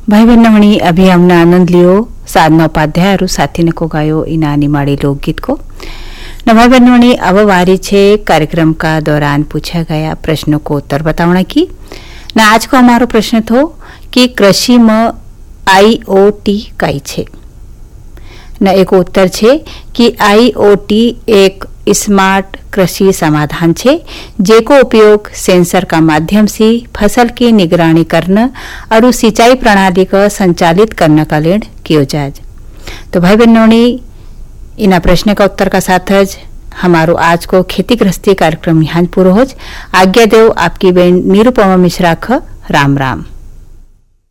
भाई बहनमणी अभी हमने आनंद लियो साधना उपाध्याय और साथी ने को गायो इना निमाड़ी लोकगीत को। न भाई बहनमणी अब वारी छे कार्यक्रम का दौरान पूछा गया प्रश्नों को उत्तर बतावना की। न आज को हमारो प्रश्न थो कि कृषि में IoT कई छे। न एक उत्तर छे कि IoT एक स्मार्ट कृषि समाधान छे जेको उपयोग सेंसर का माध्यम से फसल की निगरानी करना और सिंचाई प्रणाली का संचालित करने का लिए किया जाए। तो भाई बहनों इन प्रश्न का उत्तर का साथ हमारो आज को खेती गृहस्थी कार्यक्रम यहाँ पूरा हो। आज्ञा देव आपकी बहन निरुपमा मिश्रा ख राम राम।